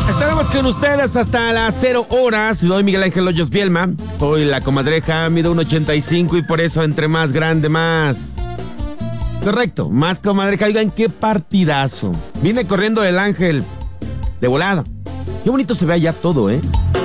Estaremos con ustedes hasta las 0 horas. Soy Miguel Ángel Hoyos Bielma. Soy la comadreja, mido 1.85 y por eso entre más grande, más. Correcto, más comadreja. Oigan, qué partidazo. Viene corriendo el Ángel de volada. Qué bonito se ve allá todo, ¿eh?